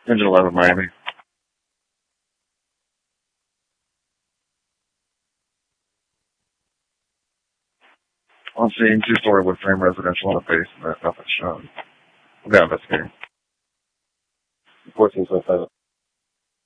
Engine 11, Miami. On scene, two-story wood frame residential on a basement. Nothing shown. I'm investigating. 14.5.